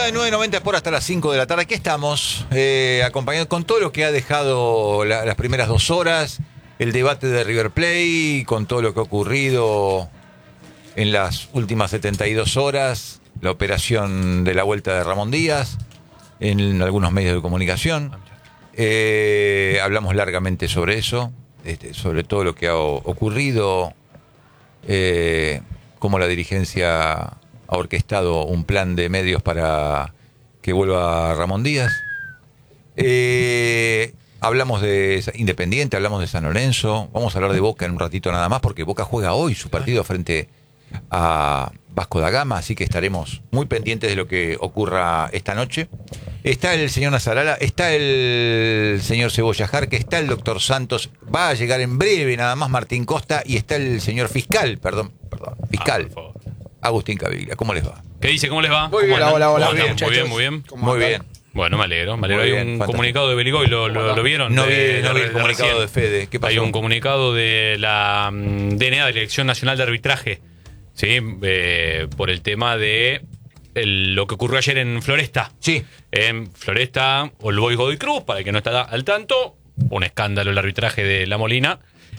de 9:90 por hasta las 5 de la tarde. Aquí estamos, acompañados con todo lo que ha dejado las primeras 2 horas, el debate de River Plate, con todo lo que ha ocurrido en las últimas 72 horas, la operación de la vuelta de Ramón Díaz en algunos medios de comunicación. Hablamos largamente sobre eso, sobre todo lo que ha ocurrido, cómo la dirigencia ha orquestado un plan de medios para que vuelva Ramón Díaz. Hablamos de Independiente, hablamos de San Lorenzo. Vamos a hablar de Boca en un ratito nada más, porque Boca juega hoy su partido frente a Vasco da Gama, así que estaremos muy pendientes de lo que ocurra esta noche. Está el señor Nazarala, está el señor Cebolla Jarque, está el doctor Santos, va a llegar en breve nada más Martín Costa, y está el señor fiscal, fiscal, Agustín Caviglia. ¿Cómo les va? ¿Qué dice? ¿Cómo les va? Muy bien, hola. Muy bien. Muy bien. Bueno, me alegro. Muy Hay bien, un fantástico. comunicado de Beligoy, ¿lo vieron? No vi el comunicado de Fede. ¿Qué pasó? Hay un comunicado de la DNA, de la Dirección Nacional de Arbitraje, ¿sí? Por el tema de lo que ocurrió ayer en Floresta. Sí. En Floresta, All Boys Godoy Cruz, para el que no está al tanto, un escándalo el arbitraje de La Molina.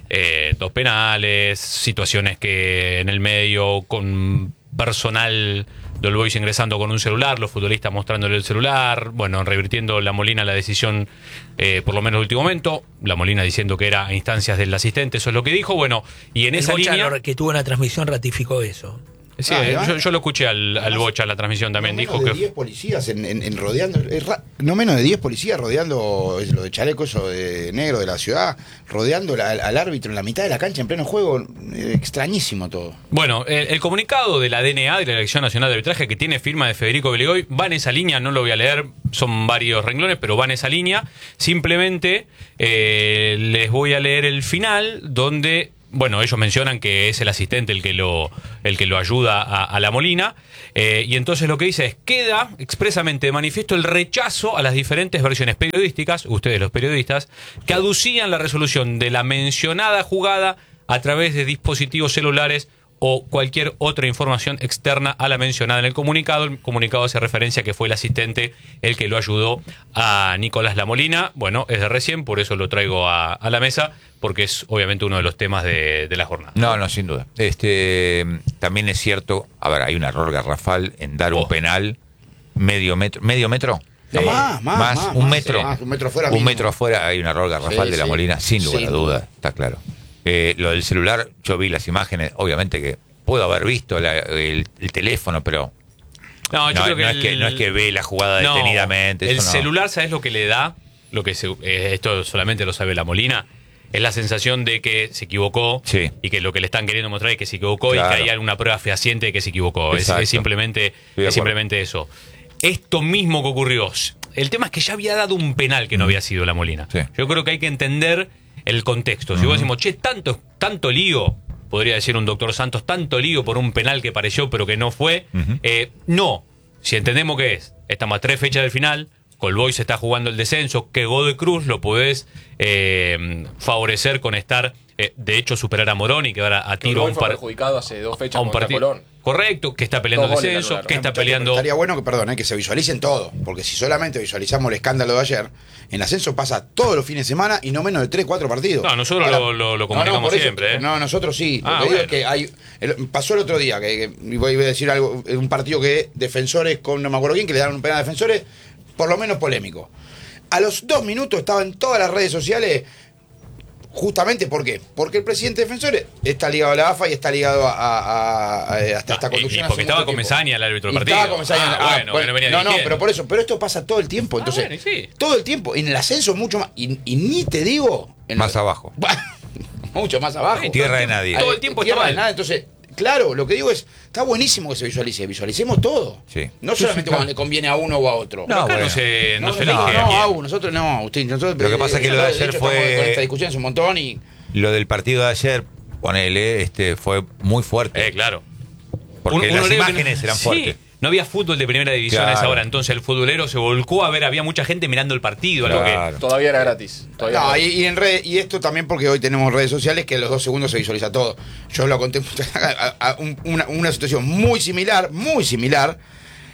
2 penales, situaciones que en el medio con personal de All Boys ingresando con un celular, los futbolistas mostrándole el celular, bueno, revirtiendo La Molina la decisión, por lo menos en el último momento, La Molina diciendo que era a instancias del asistente, eso es lo que dijo, bueno, y en El esa Bocha, línea... que tuvo en la transmisión, ratificó eso. Sí, yo lo escuché al Bocha en la transmisión también, No dijo menos de que... 10 policías en rodeando, no menos de 10 policías rodeando lo de chaleco, eso de negro de la ciudad, rodeando al árbitro en la mitad de la cancha en pleno juego. Extrañísimo todo. Bueno, el comunicado de la DNA, de la Dirección Nacional de Arbitraje, que tiene firma de Federico Beligoy, va en esa línea, no lo voy a leer, son varios renglones, pero va en esa línea. Simplemente les voy a leer el final, donde... Bueno, ellos mencionan que es el asistente el que lo ayuda a La Molina, y entonces lo que dice es: queda expresamente de manifiesto el rechazo a las diferentes versiones periodísticas, ustedes los periodistas, que aducían la resolución de la mencionada jugada a través de dispositivos celulares o cualquier otra información externa a la mencionada en el comunicado. El comunicado hace referencia a que fue el asistente el que lo ayudó a Nicolás La Molina. Bueno, es de recién, por eso lo traigo a la mesa, porque es obviamente uno de los temas de la jornada. No, sin duda. También es cierto, a ver, hay un error garrafal en dar un penal medio metro. No, más, un metro. Sí. Un metro afuera. Un metro afuera hay un error garrafal de La Molina, sin lugar a duda, está claro. Lo del celular, yo vi las imágenes, obviamente que puedo haber visto el teléfono, pero No, yo creo que no es que ve la jugada detenidamente. El eso no. celular, ¿sabes lo que le da? Esto solamente lo sabe La Molina. Es la sensación de que se equivocó, sí, y que lo que le están queriendo mostrar es que se equivocó, claro, y que hay alguna prueba fehaciente de que se equivocó. Es simplemente eso. Esto mismo que ocurrió. El tema es que ya había dado un penal que no había sido La Molina. Sí. Yo creo que hay que entender el contexto. Si vos decimos, tanto lío, podría decir un doctor Santos, tanto lío por un penal que pareció pero que no fue. No. Si entendemos que estamos a 3 fechas del final, Colboy se está jugando el descenso, que Godoy Cruz lo podés favorecer con estar, de hecho, superar a Morón y quedar a tiro a un partido perjudicado hace 2 fechas contra Colón. Correcto, que está peleando el descenso, que está peleando... Estaría bueno que se visualicen todo, porque si solamente visualizamos el escándalo de ayer, en ascenso pasa todos los fines de semana y no menos de 3-4 partidos. No, nosotros lo comunicamos siempre. No, nosotros sí. Lo que digo es que pasó el otro día, que voy a decir algo, un partido que Defensores con no me acuerdo quién, que le dieron un penal a Defensores, por lo menos polémico. A los 2 minutos estaba en todas las redes sociales. Justamente, ¿por qué? Porque el presidente de Defensores está ligado a la AFA y está ligado a esta conducción. Y porque estaba con Mezaña el árbitro del partido. Estaba con Mezaña. No, pero por eso. Pero esto pasa todo el tiempo. Entonces, todo el tiempo. En el ascenso mucho más. Y ni te digo... Más abajo. Mucho más abajo. Tierra de nadie. Todo el tiempo tierra de nadie. Entonces, claro, lo que digo es, está buenísimo que se visualice. Visualicemos todo. Sí. No solamente cuando le conviene a uno o a otro. No, no se elige. Nosotros no, Agustín. Lo que pasa es que lo de ayer fue... Con esta discusión hace un montón y... Lo del partido de ayer, ponele, fue muy fuerte. Claro. Porque las imágenes eran fuertes. No había fútbol de primera división a esa hora, entonces el futbolero se volcó a ver, había mucha gente mirando el partido. Claro. Algo que todavía era gratis. Y en red, y esto también porque hoy tenemos redes sociales que a los 2 segundos se visualiza todo. Yo lo conté una situación muy similar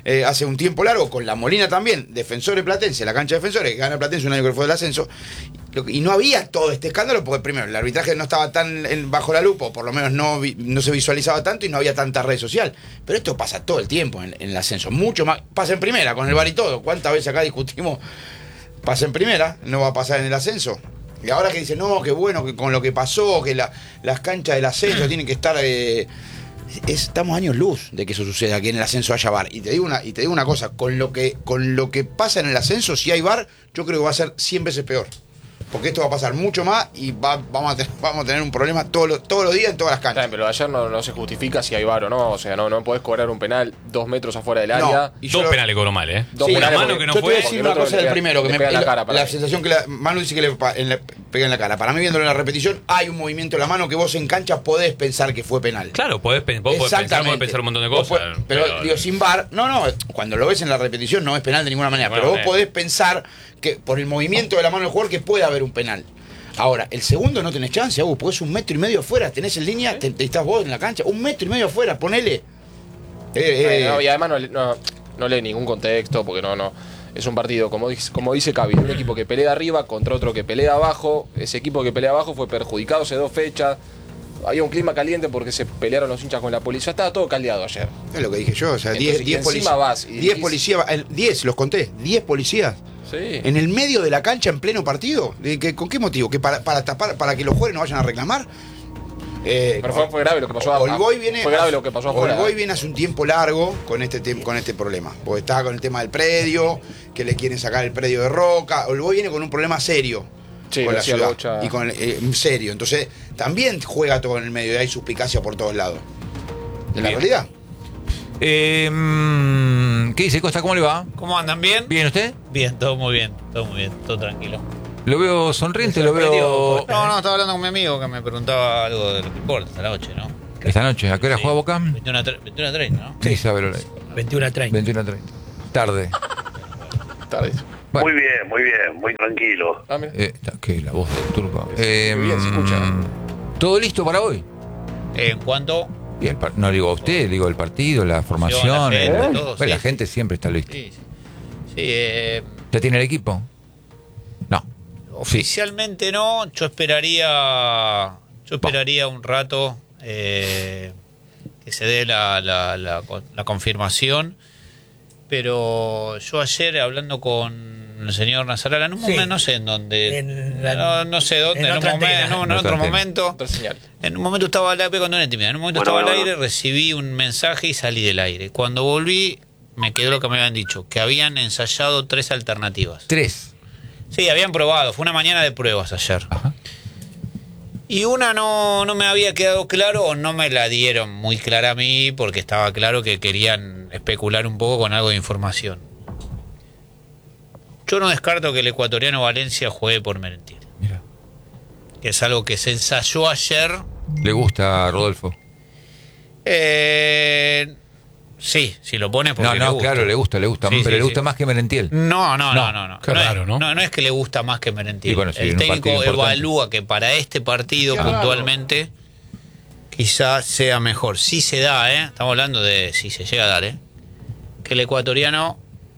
hace un tiempo largo, con la Molina también, Defensores Platense, la cancha de Defensores, que gana Platense un año que fue del ascenso, y no había todo este escándalo, porque primero, el arbitraje no estaba tan bajo la lupa, o por lo menos no se visualizaba tanto, y no había tanta red social. Pero esto pasa todo el tiempo en el ascenso, mucho más, pasa en primera, con el VAR y todo. ¿Cuántas veces acá discutimos? Pasa en primera, no va a pasar en el ascenso. Y ahora que dicen, no, qué bueno, que con lo que pasó, que las canchas del ascenso tienen que estar... estamos años luz de que eso suceda, que en el ascenso haya VAR. Y te digo una cosa, con lo que pasa en el ascenso, si hay VAR, yo creo que va a ser 100 veces peor. Porque esto va a pasar mucho más y vamos a tener un problema todos los días en todas las canchas. Pero ayer no se justifica si hay VAR o no. O sea, no podés cobrar un penal 2 metros afuera del área. Dos penales cobró mal, ¿eh? Dos Sí, penales la mano que no yo te voy a fue. decir una cosa del primero, que le me pega en la cara. la sensación que Manu dice que le pega en la cara. Para mí, viéndolo en la repetición, hay un movimiento de la mano que vos en cancha podés pensar que fue penal. Claro, vos podés pensar un montón de cosas. Pero digo, sin VAR, no, cuando lo ves en la repetición no es penal de ninguna manera. Bueno, pero vos podés pensar que por el movimiento de la mano del jugador que puede haber un penal. Ahora, el segundo no tenés chance, porque es 1,5 metros afuera, tenés en línea, estás vos en la cancha, 1,5 metros afuera, ponele. Y además no lee ningún contexto, porque no. Es un partido, como dice Cavi, un equipo que pelea arriba contra otro que pelea abajo. Ese equipo que pelea abajo fue perjudicado hace 2 fechas. Había un clima caliente porque se pelearon los hinchas con la policía. Estaba todo caldeado ayer. Es lo que dije yo, o sea, Entonces, 10 encima vas y 10 policías, 10, los conté, 10 policías. Sí. En el medio de la cancha en pleno partido. ¿Con qué motivo? ¿Que para tapar, para que los jugadores no vayan a reclamar? Pero fue grave lo que pasó afuera. Fue grave lo que pasó afuera. Olboy viene hace un tiempo largo con este problema. Porque estaba con el tema del predio, que le quieren sacar el predio de Roca. Olboy viene con un problema serio. Sí, con la ciudad. Locha. Y con serio. Entonces, también juega todo en el medio y hay suspicacia por todos lados. En la realidad. ¿Qué dice Costa? ¿Cómo le va? ¿Cómo andan? ¿Bien? ¿Bien usted? Bien, todo muy bien, todo tranquilo. Lo veo sonriente, lo veo... No, estaba hablando con mi amigo que me preguntaba algo de lo que importa esta noche, ¿no? Esta noche, ¿a qué hora juega Boca? 21:30, ¿no? Sí, sabe lo 21:30. 21:30. Tarde. Tarde. Bueno. Muy bien, muy tranquilo. Mira. ¿Qué? La voz del turco. bien se escucha. ¿Todo listo para hoy? En cuanto... Y no digo a usted, digo el partido, la formación. la gente, todo, la sí. gente siempre está lista. Sí. ¿Ya tiene el equipo? No. Oficialmente no, yo esperaría un rato que se dé la confirmación, pero yo ayer hablando con el señor Nazarala, en un momento, no sé en dónde, no sé dónde, en otro momento, Otra señal. en un momento estaba al aire, cuando era intimidad, en un momento estaba al aire, recibí un mensaje y salí del aire. Cuando volví, me quedó lo que me habían dicho, que habían ensayado 3 alternativas. 3. Sí, habían probado, fue una mañana de pruebas ayer. Ajá. Y una no me había quedado claro o no me la dieron muy clara a mí porque estaba claro que querían especular un poco con algo de información. Yo no descarto que el ecuatoriano Valencia juegue por Merentiel. Mira. Que es algo que se ensayó ayer. ¿Le gusta a Rodolfo? Sí, si lo pones porque No, le gusta. claro, le gusta, Sí, pero sí, le gusta sí. más que Merentiel. No. Qué raro, ¿no? No es que le gusta más que Merentiel. Y bueno, sí, el en un técnico partido importante. evalúa que para este partido puntualmente quizás sea mejor. Si se da, estamos hablando de si se llega a dar, que el ecuatoriano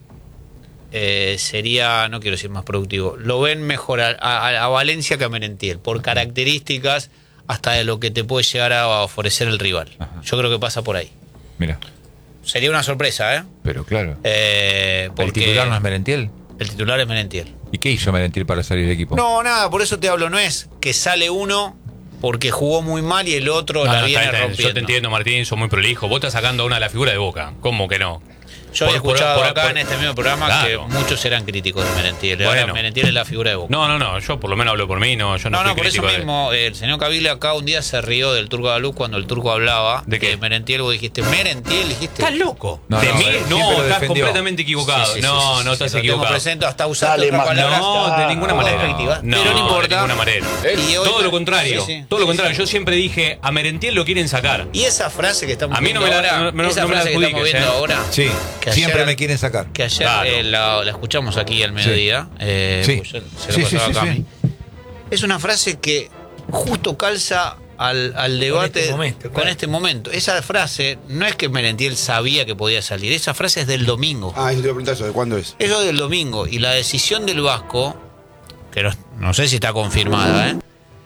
sería, no quiero decir más productivo, lo ven mejor a Valencia que a Merentiel, por características hasta de lo que te puede llegar a ofrecer el rival. Ajá. Yo creo que pasa por ahí. Mira. Sería una sorpresa, Pero claro. porque ¿El titular no es Merentiel? el titular es Merentiel. ¿Y qué hizo Merentiel para salir del equipo? No, nada, por eso te hablo, no es que sale uno porque jugó muy mal y el otro No, la no, viene está bien. rompiendo. Yo te entiendo, Martín, sos muy prolijo. Vos estás sacando a una de las figuras de Boca. ¿Cómo que no? Yo he escuchado acá por- en este mismo programa Claro. que muchos eran críticos de Merentiel. Bueno. Ahora Merentiel es la figura de Boca. No, yo por lo menos hablo por mí, yo no fui por eso crítico de... mismo, el señor Cavila acá un día se rió del Turco Galú cuando el Turco hablaba ¿De qué? que Merentiel, vos dijiste, Merentiel, dijiste. ¿Estás loco? No, ¿De no, mí? siempre No, lo estás defendió. completamente equivocado. Sí, no estás lo tengo equivocado. presente, hasta usaste Dale, otra más palabra. No, de ninguna manera. Despectiva. No, pero no importa. de ninguna manera. Y hoy- Todo lo contrario. Sí, sí. Todo lo Sí, contrario. sí. Yo siempre dije, a Merentiel lo quieren sacar. Y esa frase que estamos A mí no viendo me la- ahora, no- no esa me la frase que estamos adjudiques, viendo ahora, Sí, que siempre ayer- me quieren sacar. que ayer Claro. la escuchamos aquí al mediodía, Sí. pues se lo Sí, pasaba sí, a sí, Cami. sí. Es una frase que justo calza al debate con este momento. Esa frase no es que Merentiel sabía que podía salir, esa frase es del domingo. Ah, yo te voy a preguntar eso, ¿de cuándo es? Eso del domingo. Y la decisión del Vasco, que no sé si está confirmada,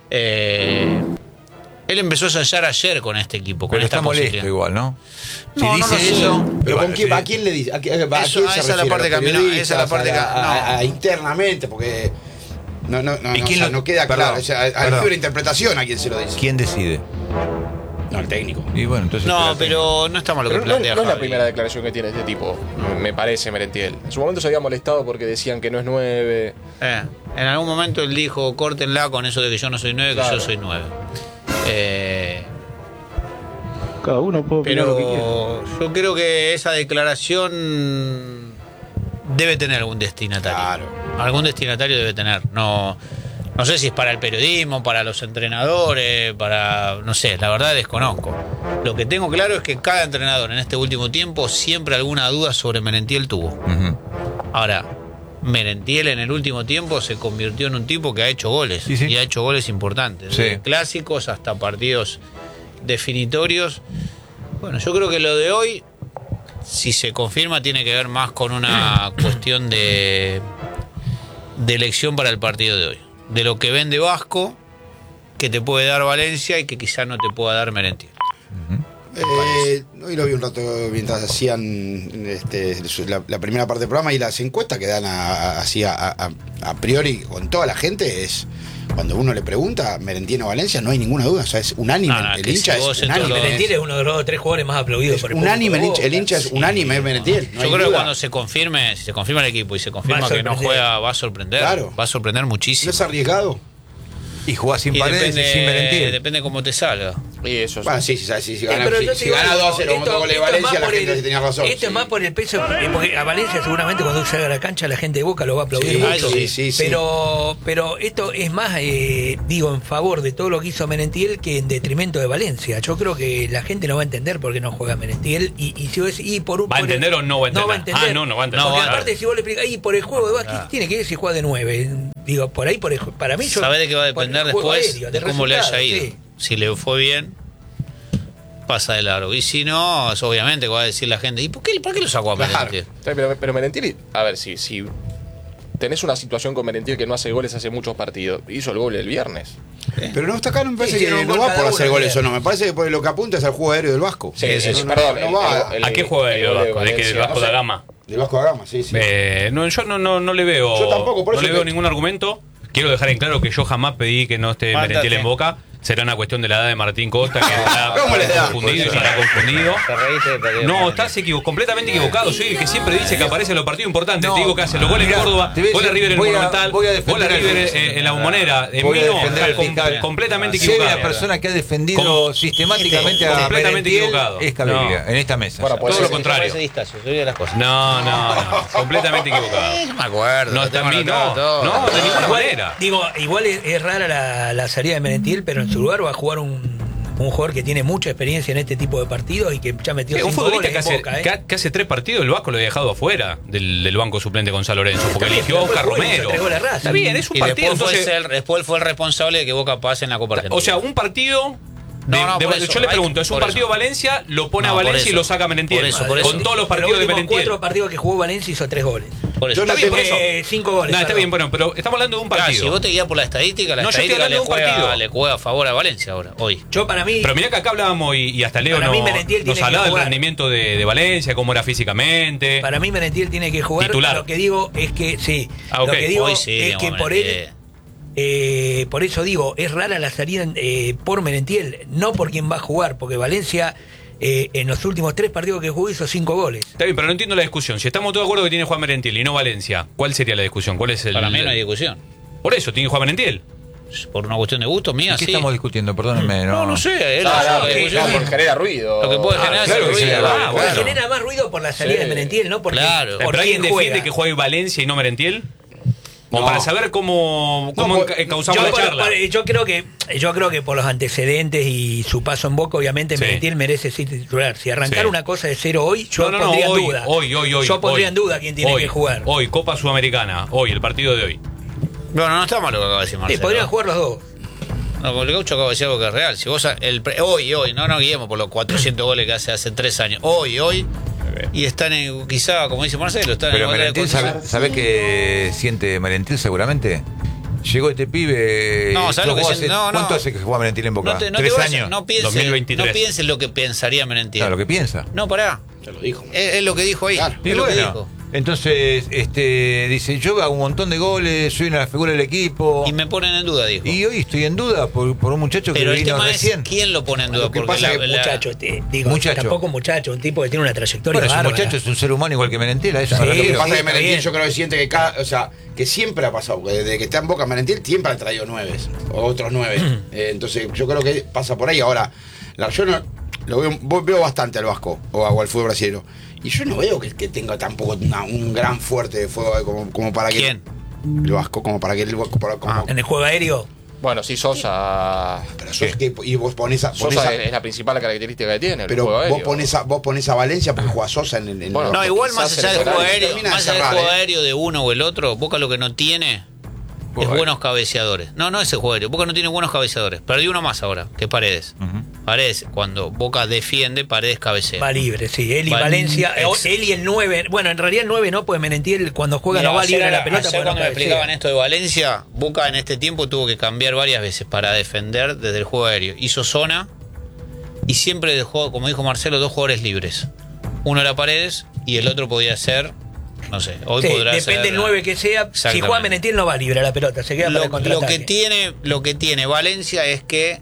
él empezó a ensayar ayer con este equipo, con Pero esta está molesto posibilidad. igual, ¿no? Si No, dice no sé. eso... Pero bueno, ¿a quién le dice? ¿A quién se esa es la refiere? parte ¿A los que a mí no- esa es la periodistas? parte que- a internamente, porque ¿Y quién no lo- queda claro. perdón, O sea, hay perdón. libre interpretación a quién se lo dice. ¿Quién decide? No, el técnico. Y bueno, entonces... No, espérate. pero no estamos lo que Pero no plantea es la Javi. primera declaración que tiene este tipo, me parece, Merentiel. En su momento se había molestado porque decían que no es 9. En algún momento él dijo, córtenla con eso de que yo no soy 9, que Claro. yo soy 9. Cada uno puede opinar lo que quiera. Pero yo creo que esa declaración debe tener algún destinatario. Claro. Algún destinatario debe tener. No sé si es para el periodismo, para los entrenadores, no sé, la verdad desconozco. Lo que tengo claro es que cada entrenador en este último tiempo siempre alguna duda sobre Merentiel tuvo. Ujú. Ahora, Merentiel en el último tiempo se convirtió en un tipo que ha hecho goles. Sí, sí. Y ha hecho goles importantes. Sí. Desde clásicos hasta partidos definitorios. Bueno, yo creo que lo de hoy, si se confirma, tiene que ver más con una cuestión de elección para el partido de hoy. De lo que vende Vasco, que te puede dar Valencia y que quizá no te pueda dar Merentiel. Hoy lo vi un rato mientras hacían la primera parte del programa y las encuestas que dan así a priori con toda la gente es cuando uno le pregunta Merentiel o Valencia no hay ninguna duda, o sea, es unánime, No, el que hincha si vos es esto unánime. lo- Merentiel es uno de los 3 jugadores más aplaudidos Es por el unánime, público. el hincha es unánime, es Merentiel. No Yo hay creo que duda. cuando se confirme el equipo y se confirma Va a que no sorprender. juega, va a sorprender. Claro. Va a sorprender ¿No muchísimo. es arriesgado? Y juega sin Y Paredes y sin Merentiel. depende cómo te salga. Y eso es. Bueno, sí, si gana, Pero yo te si digo gana algo, 2-0 con dos goles de Valencia, la gente tenía razón. Esto es sí. más por el peso, porque a Valencia seguramente cuando salga a la cancha la gente de Boca lo va a aplaudir Sí, mucho. sí. Pero esto es más, digo, en favor de todo lo que hizo Merentiel que en detrimento de Valencia. Yo creo que la gente no va a entender por qué no juega Merentiel. Y si vos decís, ¿Va a entender o no va a entender? No va a entender. Ah, no va a entender. Porque Claro. aparte, si vos le explicás, por el juego de básquet, tiene que ir si juega de 9. Digo, por ahí, para mí, yo. ¿Sabés de qué va a por depender el juego después? aéreo, De del cómo le haya resultado, ido. sí. Si le fue bien, pasa de largo. Y si no, es obviamente que va a decir la gente, ¿y por qué lo sacó a Claro. Merentiel? Pero Merentiel, a ver, si tenés una situación con Merentiel que no hace goles hace muchos partidos, hizo el gol el viernes. Pero no está acá, no me parece Sí, que tiene un no gol va cada por hacer uno, goles bien. o no. Me parece que por lo que apunta es al juego aéreo del Vasco. Perdón. no va ¿A qué juega el gol de Vasco? ¿De qué? ¿Del Valencia? Vasco No da sé. Gama? Del Vasco da Gama, sí. No, yo no le veo. Yo tampoco, por no eso le veo te- ningún argumento. Quiero dejar en claro que yo jamás pedí que no esté Mándate. Merentiel en Boca. Será una cuestión de la edad de Martín Costa, que está ¿Cómo le da? confundido y estará confundido. Te reíste de perder. No, estás completamente equivocado. Soy el que siempre dice que aparece en los partidos importantes. No, Te digo que hace los goles en mirá, Córdoba, te voy a gol de decir, River en el voy a- Monumental, voy a gol de defender al River fiscal. en la Bombonera. En Voy a mí no, defender estás al fiscal. completamente Soy equivocado. la persona que ha defendido Como- sistemáticamente a completamente Merentiel equivocado. es Cabelia, No. en esta mesa. Bueno, pues Todo lo sí, contrario. de las cosas. No, completamente equivocado. No me acuerdo. No, lo tengo también anotado todo. no, de ninguna Igual, manera. digo, igual es rara la salida de Merentiel, pero en su lugar va a jugar un jugador que tiene mucha experiencia en este tipo de partidos y que ya metió Sí, un 5 futbolista goles que en hace, Boca, que hace 3 partidos el Vasco lo había dejado afuera del banco suplente con San Lorenzo, porque Está bien, eligió a Oscar pero después Romero. entregó la raza. Está bien, es un Y partido. después fue el responsable de que Boca pase en la Copa Argentina. O sea, un partido. No, por eso, yo le hay- pregunto, ¿es un por partido eso. Valencia? Lo pone No, a por Valencia y eso. lo saca a Merentiel. Por eso. Con todos los partidos de Merentiel. 4 partidos que jugó Valencia hizo 3 goles. Por eso. Yo no Está bien, por tengo- eso. 5 goles. No, está perdón. bien, bueno, pero estamos hablando de un Claro, partido. si vos te guías por la estadística, la No, yo estoy estadística hablando de un partido. le juega a favor a Valencia ahora, hoy. Yo para mí, Pero mirá que acá hablábamos y hasta Leo Para mí Merentiel nos tiene que hablaba del jugar. rendimiento de Valencia, cómo era físicamente. para mí Merentiel tiene que jugar. Titular. Lo que digo es que sí. Ah, ok. Lo que digo Hoy sí, es que digamos, por él. Por eso digo, es rara la salida por Merentiel, no por quien va a jugar, porque Valencia en los últimos 3 partidos que jugó hizo 5 goles. Está bien, pero no entiendo la discusión. Si estamos todos de acuerdo que tiene Juan Merentiel y no Valencia, ¿cuál sería la discusión? ¿Cuál es el? Para mí no hay discusión. Por eso, tiene Juan Merentiel. Por una cuestión de gusto mía, ¿Qué sí. estamos discutiendo? Perdónenme. No sé. Él Ah, la no, discusión. porque genera ruido. Lo que puede generar claro es que sí, ruido. claro. Porque Claro. genera más ruido por la salida Sí. de Merentiel, ¿no? Porque, Claro. por ¿Pero alguien quién defiende juega. que juegue Valencia y no Merentiel? O No. para saber cómo causamos la charla. Yo creo que por los antecedentes y su paso en Boca, obviamente Sí. Merentiel merece ser titular. Si arrancara Sí. una cosa de 0 hoy, yo No, pondría hoy, en duda. Hoy. Yo pondría en duda quién tiene hoy, que jugar. Hoy, Copa Sudamericana. Hoy, el partido de hoy. Bueno, no está mal lo que acaba de decir Sí, Marcelo. podrían jugar los dos. No, el Gaucho acaba de decir algo que es real. Si vos hoy, no nos guiemos por los 400 goles que hace 3 años. Hoy. Y están quizá, como dice Marcelo, están pero en Merentiel, ¿sabe qué siente Merentiel seguramente? Llegó este pibe. No, ¿sabes lo que siente? ¿Cuánto hace que juega Merentiel en Boca? 3 años. No 2023. pienses lo que pensaría Merentiel. Claro, lo que piensa. No, pará. Ya lo dijo. Es lo que dijo ahí. Claro. Es lo que dijo. Entonces, dice, yo hago un montón de goles, soy una figura del equipo. Y me ponen en duda, dijo. Y hoy estoy en duda por un muchacho que pero el vino tema recién. es quién lo pone en duda. Lo que Porque pasa es que muchacho, tampoco muchacho, un tipo que tiene una trayectoria Bueno, ese bárbara. muchacho es un ser humano igual que Merentiel, a eso me Lo que refiero. pasa es que está Merentiel bien. yo creo que siente que que siempre ha pasado, porque desde que está en Boca Merentiel siempre ha traído 9 o otros 9. Entonces yo creo que pasa por ahí. Ahora, yo no lo veo bastante al Vasco o al fútbol brasileño. Y yo no veo que tenga tampoco un gran fuerte de fuego como para que. ¿Quién? El Vasco, como para que el En el juego aéreo. Bueno, sí, Sosa. Pero y vos pones a. Sosa es la principal característica que tiene. El pero juego vos aéreo. pones a Valencia porque juega Sosa en el. Bueno, No, igual más quizás allá del el juego horario aéreo, termina más de allá del cerrar, juego aéreo de uno o el otro, Boca lo que no tiene es Juego buenos cabeceadores. No es el juego aéreo. Boca no tiene buenos cabeceadores. Perdió uno más ahora, que Paredes. Paredes, cuando Boca defiende, Paredes cabecea. Va libre, sí. Él y Va- Valencia. ex- Él y el 9. Bueno, en realidad el 9 no, pues Merentiel cuando juega Mirá, no va libre a ayer la pelota. ayer porque no cuando me cabecea. explicaban esto de Valencia, Boca en este tiempo tuvo que cambiar varias veces para defender desde el juego aéreo. Hizo zona y siempre dejó, como dijo Marcelo, 2 jugadores libres. Uno era Paredes y el otro podía ser, no sé, hoy Sí, podrá ser. depende del 9 que sea. Si Exactamente. juega Merentiel no va libre a la pelota, se queda para el Lo contraataque. que tiene Valencia es que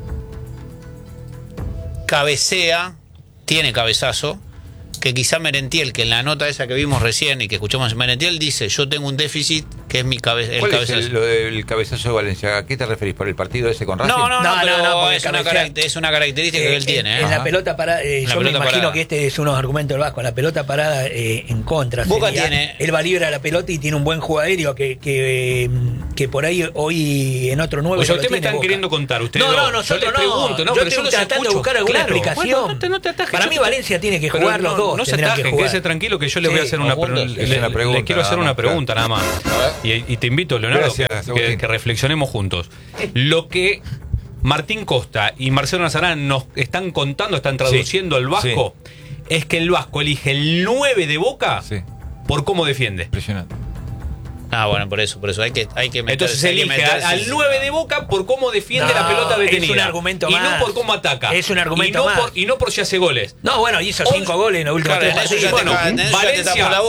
cabecea, tiene cabezazo, que quizá Merentiel, que en la nota esa que vimos recién y que escuchamos en Merentiel, dice, yo tengo un déficit que es el ¿Cuál es cabezazo. lo del cabezazo de Valencia? ¿A qué te referís? ¿Por el partido ese con Racing? No, pero porque es una cabecea- es una característica que él tiene. En ¿eh? la pelota parada, yo La me pelota imagino parada. que este es unos argumentos del Vasco. La pelota parada en contra. Boca sería, tiene- él va libre a la pelota y tiene un buen juego aéreo que por ahí hoy en otro 9. O sea, ustedes me están queriendo contar, ustedes No, dos. nosotros yo les pregunto, no. pero Yo yo los tratando de escucho. buscar alguna Claro. explicación. Bueno, no te atajes. Para Yo mí te- Valencia tiene que pero jugar los dos. No se tendrán que atajen, jugar. quédese tranquilo que yo le voy a Sí, hacer una, juntos. Es una pregunta, le quiero hacer nada una más, pregunta nada más. Y te invito, Leonardo, Gracias, Agustín. que reflexionemos juntos. Lo que Martín Costa y Marcelo Nazarán nos están contando, están traduciendo al Vasco, es que el Vasco elige el 9 de Boca Sí, por cómo defiende. impresionante. Ah, bueno, por eso hay que meterse. Entonces hay que elige meterse- al 9 de Boca por cómo defiende No, la pelota detenida. es un argumento y más. no por cómo ataca. Es un argumento y no más. y no por si hace goles. No, bueno, hizo 5 goles en los últimos Claro, 3 en eso ya partidos. te tapó la boca.